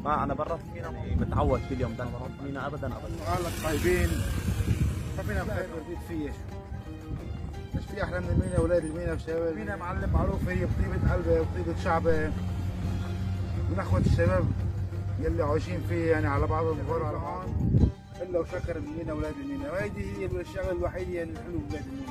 ما انا برا المينا متعود كل يوم بدنا نروح المينا ابدا ابدا. اهلك طيبين، ما فينا نخير نزيد فيه. مش في احلى من المينا، اولاد المينا وشباب المينا معلم معروف هي بطيبه قلبه وطيبه شعبه من اخوه الشباب يلي عايشين فيه، يعني على بعضهم وغير على بعض الا وشكر المينا اولاد المينا، وهيدي هي الشغله الوحيده يعني الحلو بولاد المينا.